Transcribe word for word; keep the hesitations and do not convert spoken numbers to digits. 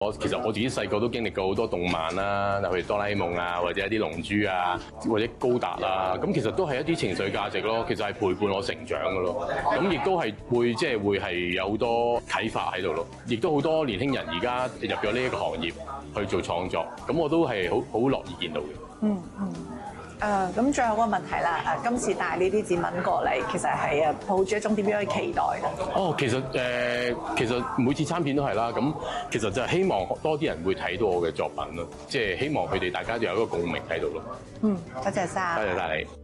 我其實我自己細個都經歷過好多動漫啦，例如哆啦 A 夢啊，或者一啲龍珠啊，或者高達啦，咁其實都係一啲情緒價值咯。其實係陪伴我成長嘅咯。咁亦都係會即係會係有好多啟發喺度咯。亦都好多年輕人而家入咗呢一個行業去做創作，咁我都係好好樂意見到嘅。 嗯嗯。誒咁、uh, 最後個問題啦，誒、uh, 今次帶呢啲展品過嚟，其實係誒抱住一種點樣嘅期待咧？ 哦，其實誒、呃，其實每次參展都係啦，咁其實就係希望多啲人會睇到我嘅作品咯，即係希望佢哋大家都有一個共鳴喺度咯。 嗯，多謝晒。 多謝晒你。